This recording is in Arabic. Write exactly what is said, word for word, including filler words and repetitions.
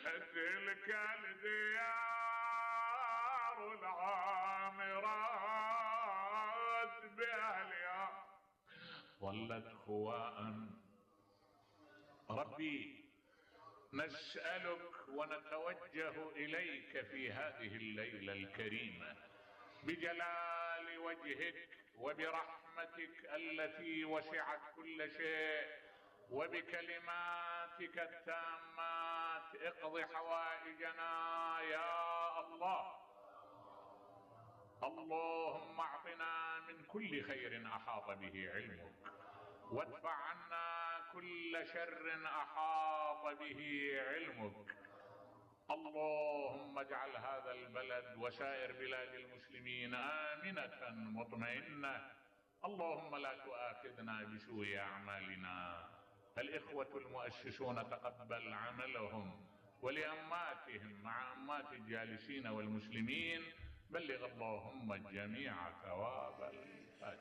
تلك الديار العامرات بأهلها ظلت خواء. ربي نسألك ونتوجه إليك في هذه الليلة الكريمة بجلال وجهك وبرحمتك التي وسعت كل شيء وبكلماتك التامات اقض حوائجنا يا الله. اللهم اعطنا من كل خير احاط به علمك وادفع عنا كل شر احاط به علمك. اللهم اجعل هذا البلد وسائر بلاد المسلمين آمنة مطمئنة. اللهم لا تؤاخذنا بسوء أعمالنا. الإخوة المؤسسون تقبل عملهم، ولأماتهم مع أمات الجالسين والمسلمين بلغ اللهم الجميع ثواب الفاتحة.